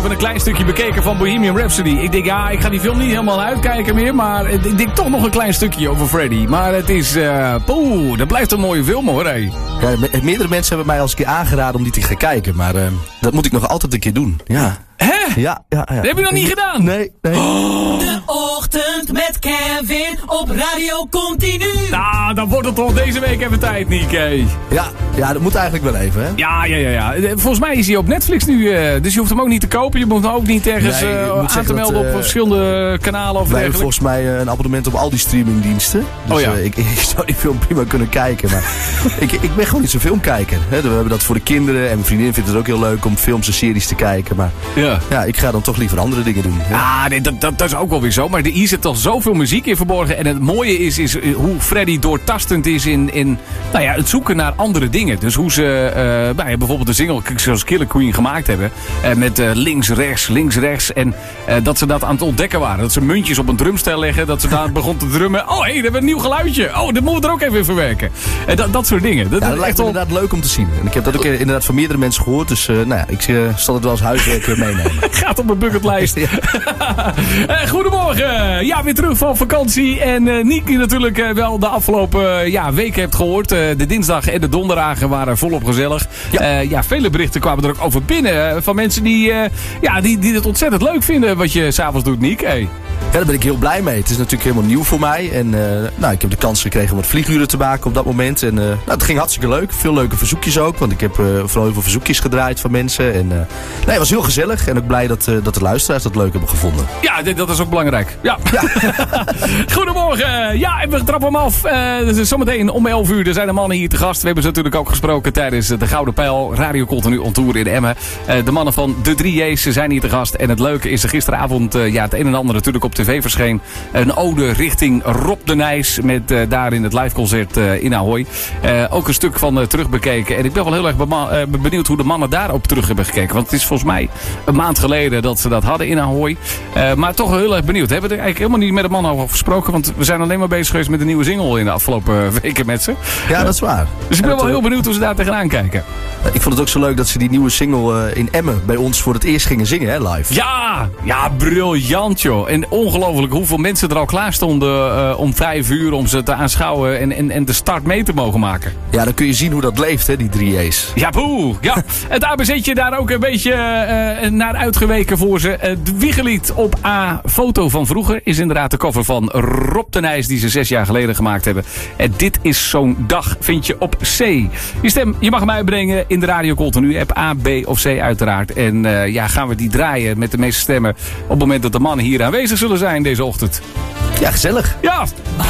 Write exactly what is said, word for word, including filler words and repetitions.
even een klein stukje bekeken van Bohemian Rhapsody. Ik denk, ja, ik ga die film niet helemaal uitkijken meer. Maar ik denk toch nog een klein stukje over Freddie. Maar het is, uh, poeh, dat blijft een mooie film hoor, hé. Ja, me- meerdere mensen hebben mij al eens een keer aangeraden om die te gaan kijken. Maar uh, dat moet ik nog altijd een keer doen. Ja. Hè? Ja, ja, ja. Dat heb je nog niet gedaan? Nee, nee. Oh. De ochtend met Kevin op Radio Continu. Nou, dan wordt het toch deze week even tijd, Niek, hé. Ja, ja, dat moet eigenlijk wel even, hè? Ja, ja, ja, ja. Volgens mij is hij op Netflix nu, uh, dus je hoeft hem ook niet te kopen. Je moet hem ook niet ergens Nee, uh, aan te melden dat, op uh, verschillende kanalen of Wij hebben dergelijke. volgens mij uh, een abonnement op al die streamingdiensten. Dus Oh ja. uh, ik, ik zou die film prima kunnen kijken. Maar ik, ik ben gewoon niet zo'n filmkijker. Hè? We hebben dat voor de kinderen. En mijn vriendin vindt het ook heel leuk om films en series te kijken. Maar Ja. ja, ik ga dan toch liever andere dingen doen. Ja. Ja, nee, dat, dat, dat is ook wel weer zo. Maar hier zit toch zoveel muziek in verborgen. En het mooie is, is hoe Freddie doortastend is in, in nou ja, het zoeken naar andere dingen. Dus hoe ze uh, nou ja, bijvoorbeeld de single zoals Killer Queen gemaakt hebben. Uh, met uh, links, rechts, links, rechts. En uh, dat ze dat aan het ontdekken waren. Dat ze muntjes op een drumstel leggen. Dat ze daar begon te drummen. Oh, hé, hey, we hebben een nieuw geluidje. Oh, dat moeten we er ook even in verwerken. En dat, dat soort dingen. Dat, Ja, dat is lijkt echt me wel... inderdaad leuk om te zien. En ik heb dat ook uh, inderdaad van meerdere mensen gehoord. Dus uh, nou ja, ik uh, zal het wel als huiswerk uh, meenemen. Gaat op mijn bucketlijst. Ja. uh, goedemorgen. Ja, weer terug van vakantie. En uh, Niek die natuurlijk uh, wel de afgelopen uh, ja, weken hebt gehoord. Uh, de dinsdag en de donderdagen waren volop gezellig. Ja. Uh, ja, vele berichten kwamen er ook over binnen. Uh, van mensen die, uh, ja, die, die het ontzettend leuk vinden wat je s'avonds doet, Niek. Hey. Ja, daar ben ik heel blij mee. Het is natuurlijk helemaal nieuw voor mij. En uh, nou, ik heb de kans gekregen om wat vlieguren te maken op dat moment. En uh, nou, het ging hartstikke leuk. Veel leuke verzoekjes ook. Want ik heb uh, vooral heel veel verzoekjes gedraaid van mensen. En uh, nee, het was heel gezellig. En ook blij dat, uh, dat de luisteraars dat leuk hebben gevonden. Ja, dit, dat is ook belangrijk. Ja. Ja. Goedemorgen. Ja, en we trappen hem af. Uh, dus zometeen om elf uur. Er zijn de mannen hier te gast. We hebben ze natuurlijk ook gesproken tijdens de Gouden Pijl Radio Continu on Tour in Emmen. Uh, de mannen van de drie J's zijn hier te gast. En het leuke is er gisteravond uh, ja, het een en ander natuurlijk op tv verscheen. Een ode richting Rob de Nijs. Met uh, daarin het liveconcert uh, in Ahoy. Uh, ook een stuk van uh, terugbekeken. En ik ben wel heel erg bema- uh, benieuwd hoe de mannen daarop terug hebben gekeken. Want het is volgens mij een maand geleden dat ze dat hadden in Ahoy. Uh, maar toch heel erg benieuwd. We hebben er eigenlijk helemaal niet met de mannen over gesproken. Want we zijn alleen maar bezig geweest met de nieuwe single in de afgelopen weken met ze. Ja, dat is waar. Dus ik ben En wel het, heel benieuwd hoe ze daar tegenaan kijken. uh, ik vond het ook zo leuk dat ze die nieuwe single uh, in Emmen bij ons voor het eerst gingen zingen, hè, live. Ja, ja, briljant joh. En ongelooflijk hoeveel mensen er al klaar stonden uh, om vijf uur om ze te aanschouwen en, en, en de start mee te mogen maken. Ja, dan kun je zien hoe dat leeft, hè, die drie J's. Ja, poeh. Ja. Het A B C'tje daar ook een beetje uh, naar uitgeweken voor ze. Het wiegelied op A, foto van vroeger, is inderdaad de cover van Rob de Nijs die ze zes jaar geleden gemaakt hebben. En dit is zo'n dag, vind je op C. Je stem, je mag hem uitbrengen in de Radio Continu app A, B of C uiteraard. En uh, ja, gaan we die draaien met de meeste stemmen op het moment dat de mannen hier aanwezig zullen zijn deze ochtend. Ja, gezellig. Ja.